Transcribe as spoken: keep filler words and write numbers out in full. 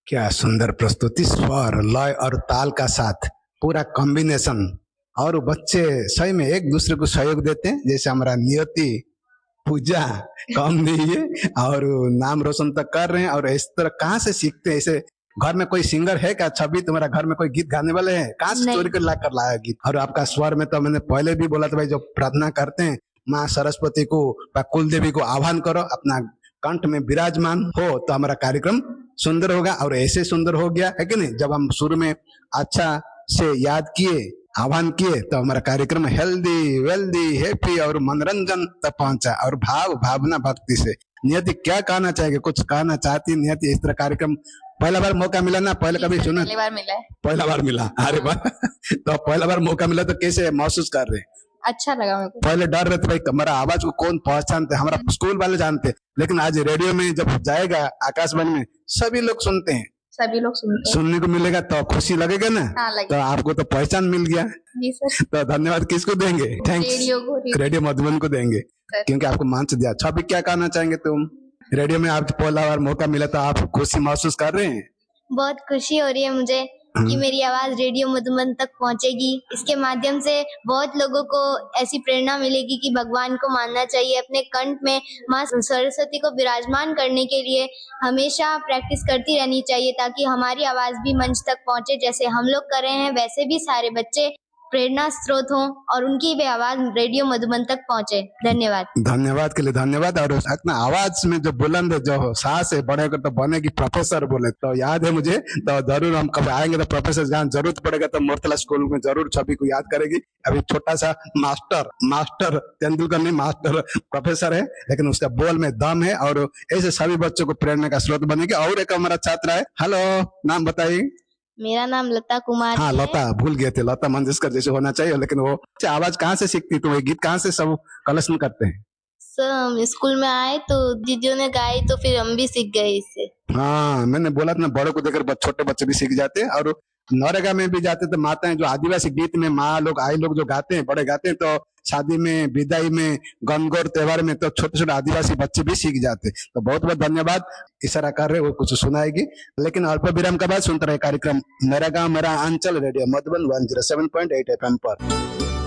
क्या सुंदर प्रस्तुति, स्वर, लय और ताल का साथ पूरा कॉम्बिनेशन। और बच्चे सही में एक दूसरे को सहयोग देते हैं, जैसे हमारा नियति पूजा कम नहीं है और नाम रोशन तक कर रहे हैं। और इस तरह कहाँ से सीखते हैं? ऐसे घर में कोई सिंगर है क्या? छवि, तुम्हारा घर में कोई गीत गाने वाले हैं? कहाँ से चोरी कर ला कर लाया गीत? और आपका स्वर में तो मैंने पहले भी बोला था भाई, जो प्रार्थना करते हैं माँ सरस्वती को, कुल देवी को आह्वान करो, अपना कंठ में विराजमान हो तो हमारा कार्यक्रम सुंदर होगा। और ऐसे सुंदर हो गया है कि नहीं? जब हम शुरू में अच्छा से याद किए, आह्वान किए, तो हमारा कार्यक्रम हेल्दी, वेल्दी, हैप्पी और मनोरंजन तक पहुंचा। और भाव, भावना, भक्ति से। नियति क्या कहना चाहेगी? कुछ कहना चाहती नियति? इस तरह कार्यक्रम पहला बार मौका मिला ना? पहले कभी सुना? पहली बार मिला है। पहला बार मिला, अरे वाह। तो पहला बार मौका मिला तो कैसे महसूस कर रहे? अच्छा लगा मेरे को। पहले डर रहे थे भाई, हमारा आवाज को कौन पहचानते? हमारा स्कूल वाले जानते, लेकिन आज रेडियो में जब जाएगा, आकाशवाणी में सभी लोग सुनते हैं, सभी लोग सुनते हैं, सुनने को मिलेगा तो खुशी लगेगा ना? हाँ, लगेगा। तो आपको तो पहचान मिल गया। जी सर। तो धन्यवाद किसको देंगे? थैंक्स रेडियो को, रेडियो मधुबन को देंगे, क्योंकि आपको मंच दिया। छवि, क्या कहना चाहेंगे तुम? रेडियो में आपको पहला बार मौका मिला तो आप खुशी महसूस कर रहे हैं? बहुत खुशी हो रही है मुझे कि मेरी आवाज रेडियो मधुबन तक पहुंचेगी। इसके माध्यम से बहुत लोगों को ऐसी प्रेरणा मिलेगी कि भगवान को मानना चाहिए। अपने कंठ में माँ सरस्वती को विराजमान करने के लिए हमेशा प्रैक्टिस करती रहनी चाहिए, ताकि हमारी आवाज भी मंच तक पहुंचे। जैसे हम लोग कर रहे हैं, वैसे भी सारे बच्चे प्रेरणा स्रोत हों और उनकी भी आवाज रेडियो मधुबन तक पहुंचे। धन्यवाद। धन्यवाद के लिए धन्यवाद। और अपना आवाज में जो बुलंद जो सास है, बढ़ेगा तो बनेगी प्रोफेसर बोले। तो याद है मुझे, तो जरूर हम कभी आएंगे तो प्रोफेसर जहाँ जरूरत पड़ेगा तो मोरतला स्कूल में जरूर छवि को याद करेगी। अभी छोटा सा मास्टर मास्टर तेंदुलकर नहीं, मास्टर प्रोफेसर है, लेकिन उसका बोल में दम है और ऐसे सभी बच्चों को प्रेरणा का स्रोत बनेगी। और एक हमारा छात्र है, हेलो, नाम बताइए। मेरा नाम लता कुमार हाँ, है। लता, भूल गए थे, लता मंगेशकर जैसे होना चाहिए, लेकिन वो आवाज कहाँ से सीखती? तुम गीत कहाँ से सब कलेक्शन करते हैं? सर स्कूल में आए तो दीदियों ने गाई तो फिर हम भी सीख गए इससे। हाँ, मैंने बोला था ना, बड़ों को देखकर छोटे बच्चे भी सीख जाते हैं। और नौरेगा में भी जाते तो माताएं जो आदिवासी गीत में माँ लोग, आई लोग जो गाते हैं, बड़े गाते हैं, तो शादी में, विदाई में, गणगौर त्योहार में तो छोटे छोटे आदिवासी बच्चे भी सीख जाते। तो बहुत बहुत धन्यवाद। इशारा कर रहे, वो कुछ सुनाएगी, लेकिन अल्प विराम के बाद सुनते रहे कार्यक्रम मेरा गांव मेरा अंचल, radio Madhuban one zero seven point eight F M पर।